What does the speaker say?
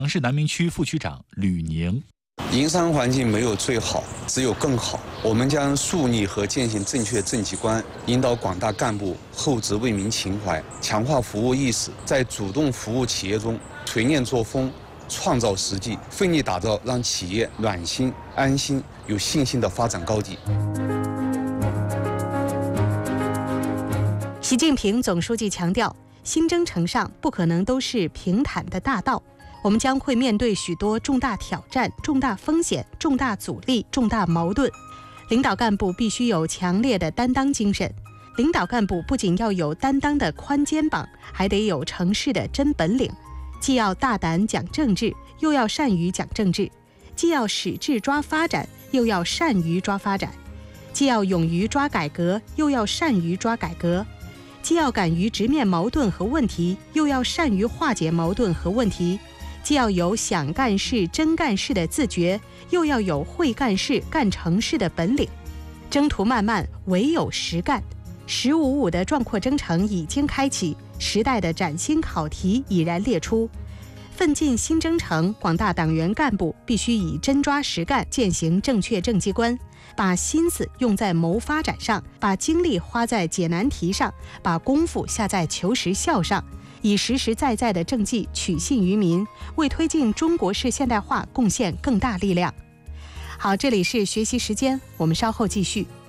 市南明区副区长吕宁。 营商环境没有最好，只有更好。我们将树立和践行正确政绩观，引导广大干部厚植为民情怀，强化服务意识，在主动服务企业中锤炼作风，创造实际，奋力打造让企业暖心、安心、有信心的发展高地。 习近平总书记强调，新征程上不可能都是平坦的大道。我们将会面对许多重大挑战、重大风险、重大阻力、重大矛盾。领导干部必须有强烈的担当精神。领导干部不仅要有担当的宽肩膀，还得有成事的真本领。既要大胆讲政治，又要善于讲政治；既要使智抓发展，又要善于抓发展；既要勇于抓改革，又要善于抓改革；既要敢于直面矛盾和问题，又要善于化解矛盾和问题。既要有想干事、真干事的自觉，又要有会干事、干成事的本领。征途漫漫，唯有实干。“15+5”的壮阔征程已经开启，时代的崭新考题已然列出。奋进新征程，广大党员干部必须以真抓实干践行正确政绩观，把心思用在谋发展上，把精力花在解难题上，把功夫下在求实效上，以实实在在的政绩取信于民，为推进中国式现代化贡献更大力量。好，这里是学习时间，我们稍后继续。